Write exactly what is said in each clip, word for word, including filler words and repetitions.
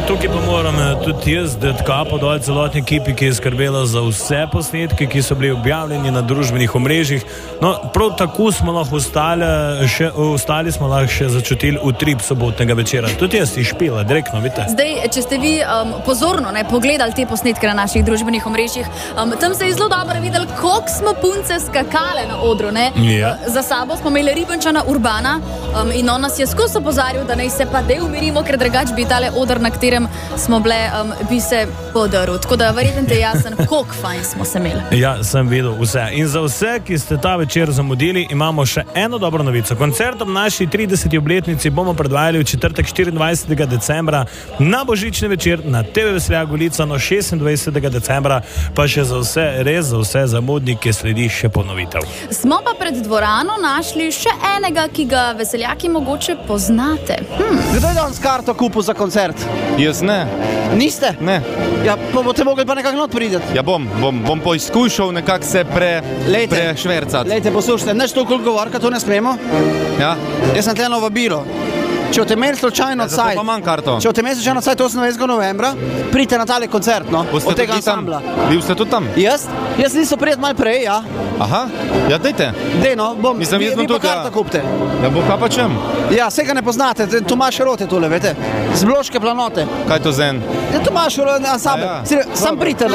tukaj pa moram tudi jaz dati kapo dol celotni ekipi, ki je skrbela za vse posnetke, ki so bili objavljeni na družbenih omrežjih. No, prav tako smo lahko ostali, še, ostali smo lahko še začutili utrip sobotnega večera. Tudi jaz si špila, direktno, vidite. Zdaj, če ste vi um, pozorno ne, pogledali te posnetke na naših družbenih omrežjih, um, tam se je zelo dobro videli, koliko smo punce skakale na odru. Ne? Ja. Za sabo smo imeli Ribenčana Urbana um, in on nas je skozi opozarjal, da naj se pa del umirimo, ker drugač bi tale odr, na katerem smo bile, um, bi se podaril. Tako da verjetno te jasen, koliko fajn smo se imeli. Ja, sem videl vse. In za vse, ki ste ta večer zamudili, imamo še eno dobro novico. Koncert ob naši trideseti obletnici bomo predvajali v četrtek štiriindvajsetega decembra na božični večer na te ve Veseljak Golica, no šestindvajsetega decembra pa še za vse, res za vse zamudnike sledi še ponovitev. Smo pa pred dvorano našli še enega, ki ga veseljaki mogoče poznate. Hm. Kdo je danes karto kupil za koncert? Jaz ne. Niste? Ne. Ja, pa boste mogli pa nekako not prideti. Ja bom, bom, bom poizkušal nekako se pre, prešvercati. Lejte, poslušajte, neč toliko govorka, to ne smemo. Ja? Jaz sem tle na vabilo. Če boste imeli slučajno Zato cajt, pa manj karto. če boste imeli slučajno cajt osemindvajsetega novembra, pridite na tale koncert, no, Boste od tega tudi tam? ansambla. Vi boste tudi tam? Jaz? Jaz nisem prijet malo prej, ja. Aha, ja dejte. Dej, no, bom, Mislim, vi, jaz bom vi pa tudi, karta ja. kupite. Ja bo kaj pa čem? Ja, vsega ne poznate, Tomaš Rote tole, vete, z Bloške planote. Kaj to zen? Ja, Tomaš Rote, ansambl, Ja, ja. Sire, sam pridite, no.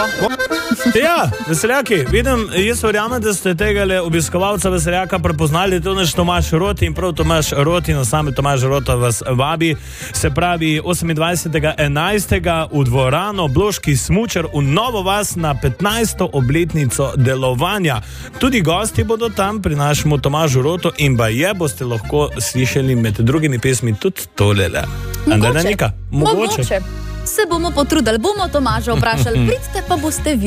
Ja, veseljaki, vidim, jaz verjamem, da ste tegale obiskovalca Veseljaka prepoznali, to naš Tomaž Roti in prav Tomaž Roti, no same Tomaž Rota vas vabi, se pravi osemindvajsetega enajstega v dvorano Bloški smučar v Novo vas na petnajsto obletnico delovanja. Tudi gosti bodo tam pri našemu Tomažu Roto in baje boste lahko slišali med drugimi pesmi tudi tolele. Mogoče, Mogoče. mogoče. Se bomo potrudili, bomo Tomaža vprašali, pridite pa boste videli.